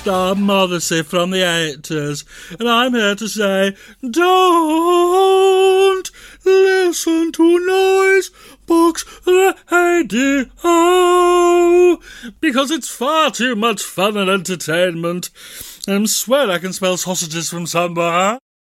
Modesty from the 80s, and I'm here to say, don't listen to noise box radio, because it's far too much fun and entertainment. I swear I can smell sausages from somewhere.